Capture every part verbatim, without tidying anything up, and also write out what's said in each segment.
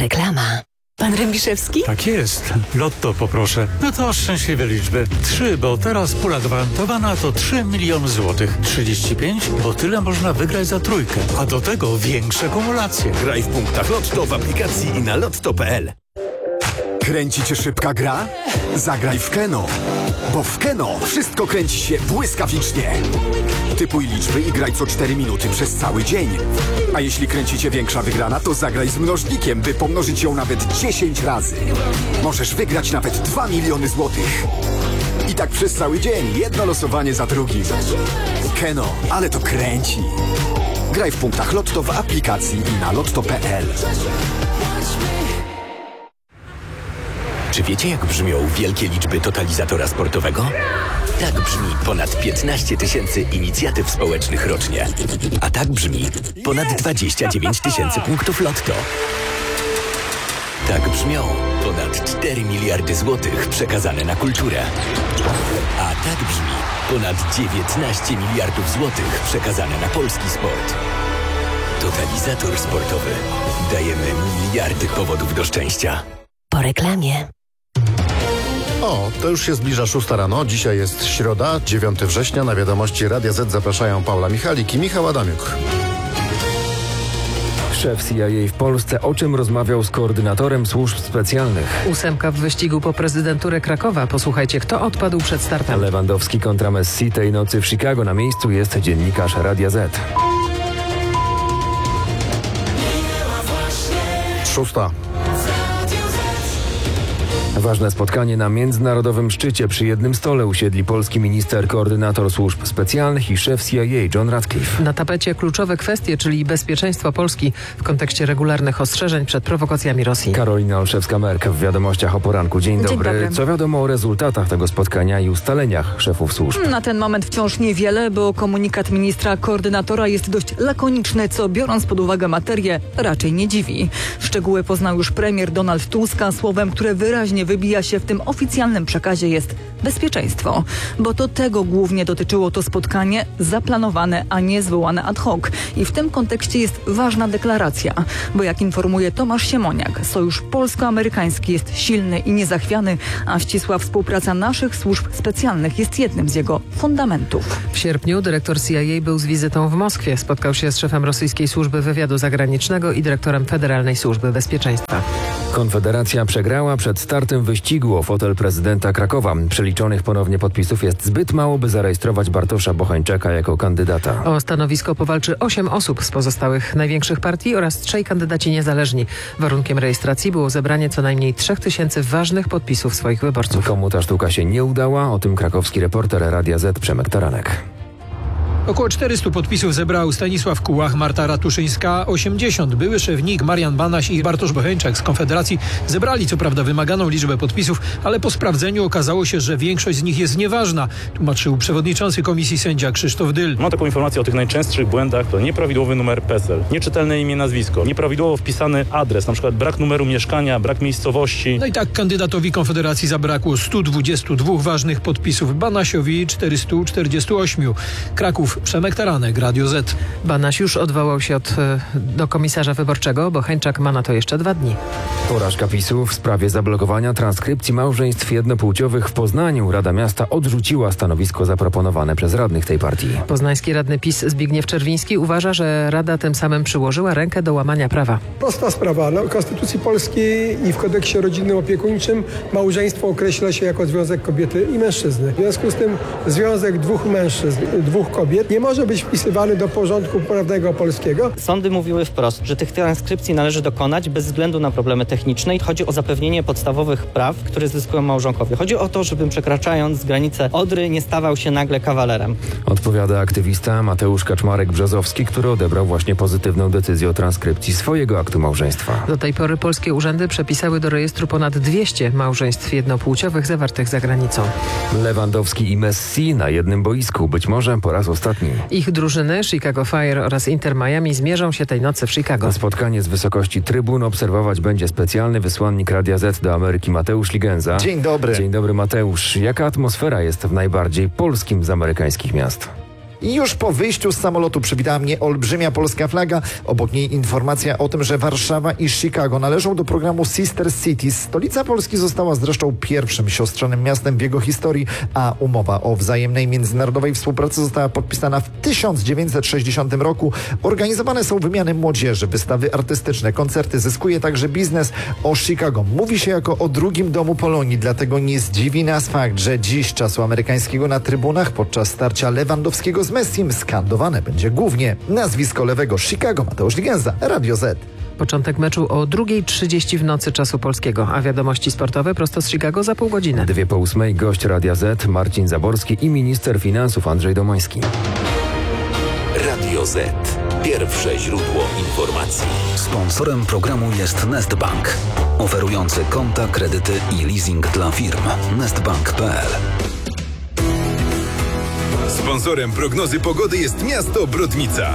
Reklama. Pan Rębiszewski? Tak jest. Lotto poproszę. No to szczęśliwe liczby. Trzy, bo teraz pula gwarantowana to trzy miliony złotych. trzydzieści pięć, bo tyle można wygrać za trójkę. A do tego większe kumulacje. Graj w punktach Lotto w aplikacji i na lotto kropka p l. Kręci cię szybka gra? Zagraj w Keno. Bo w Keno wszystko kręci się błyskawicznie. Typuj liczby i graj co cztery minuty przez cały dzień. A jeśli kręci cię większa wygrana, to zagraj z mnożnikiem, by pomnożyć ją nawet dziesięć razy. Możesz wygrać nawet dwa miliony złotych. I tak przez cały dzień, jedno losowanie za drugim. Keno, ale to kręci. Graj w punktach Lotto w aplikacji i na lotto kropka p l. Czy wiecie, jak brzmią wielkie liczby totalizatora sportowego? Tak brzmi ponad piętnaście tysięcy inicjatyw społecznych rocznie. A tak brzmi ponad dwadzieścia dziewięć tysięcy punktów Lotto. Tak brzmią ponad cztery miliardy złotych przekazane na kulturę. A tak brzmi ponad dziewiętnaście miliardów złotych przekazane na polski sport. Totalizator sportowy. Dajemy miliardy powodów do szczęścia. Po reklamie. O, to już się zbliża szósta rano. Dzisiaj jest środa, dziewiątego września. Na wiadomości Radia Z zapraszają Paula Michalik i Michał Adamiuk. Szef C I A w Polsce o czym rozmawiał z koordynatorem służb specjalnych. Ósemka w wyścigu po prezydenturę Krakowa. Posłuchajcie, kto odpadł przed startem. Lewandowski kontra Messi tej nocy w Chicago. Na miejscu jest dziennikarz Radia Z. Szósta. Ważne spotkanie na międzynarodowym szczycie. Przy jednym stole usiedli polski minister, koordynator służb specjalnych i szef C I A John Ratcliffe. Na tapecie kluczowe kwestie, czyli bezpieczeństwo Polski w kontekście regularnych ostrzeżeń przed prowokacjami Rosji. Karolina Olszewska-Merk w wiadomościach o poranku. Dzień, Dzień dobry. dobry. Co wiadomo o rezultatach tego spotkania i ustaleniach szefów służb? Na ten moment wciąż niewiele, bo komunikat ministra koordynatora jest dość lakoniczny, co biorąc pod uwagę materię raczej nie dziwi. Szczegóły poznał już premier Donald Tusk, a słowem, które wyraźnie wybija się w tym oficjalnym przekazie jest bezpieczeństwo, bo to tego głównie dotyczyło to spotkanie zaplanowane, a nie zwołane ad hoc. I w tym kontekście jest ważna deklaracja, bo jak informuje Tomasz Siemoniak, sojusz polsko-amerykański jest silny i niezachwiany, a ścisła współpraca naszych służb specjalnych jest jednym z jego fundamentów. W sierpniu dyrektor C I A był z wizytą w Moskwie. Spotkał się z szefem rosyjskiej służby wywiadu zagranicznego i dyrektorem Federalnej Służby Bezpieczeństwa. Konfederacja przegrała przed startem wyścigu o fotel prezydenta Krakowa. Przeliczonych ponownie podpisów jest zbyt mało, by zarejestrować Bartosza Bochańczaka jako kandydata. O stanowisko powalczy osiem osób z pozostałych największych partii oraz trzej kandydaci niezależni. Warunkiem rejestracji było zebranie co najmniej trzech tysięcy ważnych podpisów swoich wyborców. Komu ta sztuka się nie udała? O tym krakowski reporter Radia Z Przemek Taranek. Około czterystu podpisów zebrał Stanisław Kułach, Marta Ratuszyńska, osiemdziesiąt. Były szef N I K, Marian Banaś i Bartosz Bochańczak z Konfederacji zebrali co prawda wymaganą liczbę podpisów, ale po sprawdzeniu okazało się, że większość z nich jest nieważna, tłumaczył przewodniczący komisji sędzia Krzysztof Dyl. Mam taką informację o tych najczęstszych błędach, to nieprawidłowy numer P E S E L, nieczytelne imię, nazwisko, nieprawidłowo wpisany adres, na przykład brak numeru mieszkania, brak miejscowości. No i tak kandydatowi Konfederacji zabrakło stu dwudziestu dwóch ważnych podpisów, Banasiowi czterystu czterdziestu ośmiu. Kraków, Przemek Taranek, Radio Z. Banaś już odwołał się od, do komisarza wyborczego, bo Bochańczak ma na to jeszcze dwa dni. Porażka PiSu w sprawie zablokowania transkrypcji małżeństw jednopłciowych w Poznaniu. Rada Miasta odrzuciła stanowisko zaproponowane przez radnych tej partii. Poznański radny PiS Zbigniew Czerwiński uważa, że Rada tym samym przyłożyła rękę do łamania prawa. Prosta sprawa. No, w Konstytucji Polskiej i w kodeksie rodzinnym opiekuńczym małżeństwo określa się jako związek kobiety i mężczyzny. W związku z tym związek dwóch mężczyzn, dwóch kobiet nie może być wpisywany do porządku prawnego polskiego. Sądy mówiły wprost, że tych transkrypcji należy dokonać bez względu na problemy techniczne. Chodzi o zapewnienie podstawowych praw, które zyskują małżonkowie. Chodzi o to, żebym przekraczając granicę Odry nie stawał się nagle kawalerem. Odpowiada aktywista Mateusz Kaczmarek-Brzozowski, który odebrał właśnie pozytywną decyzję o transkrypcji swojego aktu małżeństwa. Do tej pory polskie urzędy przepisały do rejestru ponad dwieście małżeństw jednopłciowych zawartych za granicą. Lewandowski i Messi na jednym boisku, być może po raz ostatni. Ich drużyny Chicago Fire oraz Inter Miami zmierzą się tej nocy w Chicago. Na spotkanie z wysokości trybun obserwować będzie specjalny wysłannik Radia Z do Ameryki Mateusz Ligenza. Dzień dobry. Dzień dobry, Mateusz. Jaka atmosfera jest w najbardziej polskim z amerykańskich miast? I już po wyjściu z samolotu przywitała mnie olbrzymia polska flaga. Obok niej informacja o tym, że Warszawa i Chicago należą do programu Sister Cities. Stolica Polski została zresztą pierwszym siostrzanym miastem w jego historii, a umowa o wzajemnej międzynarodowej współpracy została podpisana w tysiąc dziewięćset sześćdziesiątym roku. Organizowane są wymiany młodzieży, wystawy artystyczne, koncerty, zyskuje także biznes. O Chicago mówi się jako o drugim domu Polonii, dlatego nie zdziwi nas fakt, że dziś czasu amerykańskiego na trybunach podczas starcia Lewandowskiego z Messim skandowane będzie głównie nazwisko lewego Chicago. Mateusz Ligenza, Radio Z. Początek meczu o drugiej trzydzieści w nocy czasu polskiego, a wiadomości sportowe prosto z Chicago za pół godziny. Dwie po ósmej gość Radia Z Marcin Zaborski i minister finansów Andrzej Domański. Radio Z. Pierwsze źródło informacji. Sponsorem programu jest Nestbank, oferujący konta, kredyty i leasing dla firm. nestbank kropka p l. Sponsorem prognozy pogody jest miasto Brodnica.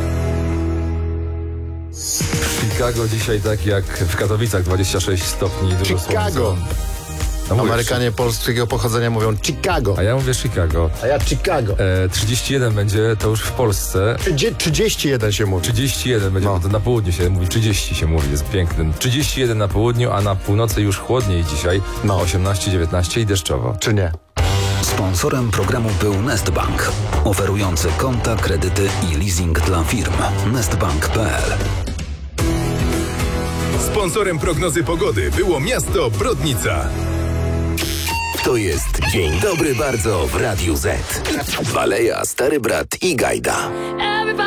Chicago dzisiaj tak jak w Katowicach, dwadzieścia sześć stopni. Dużo Chicago. No Amerykanie polskiego pochodzenia mówią Chicago. A ja mówię Chicago. A ja Chicago. E, trzydzieści jeden będzie to już w Polsce. trzydzieści jeden się mówi. trzydzieści jeden będzie, no. bo to na południu się mówi, trzydzieści się mówi, jest piękny. trzydzieści jeden na południu, a na północy już chłodniej dzisiaj, no. osiemnaście dziewiętnaście i deszczowo. Czy nie? Sponsorem programu był Nestbank, oferujący konta, kredyty i leasing dla firm. nestbank kropka p l. Sponsorem prognozy pogody było miasto Brodnica. To jest Dzień Dobry Bardzo w Radiu Z. Baleja, Stary Brat i Gajda.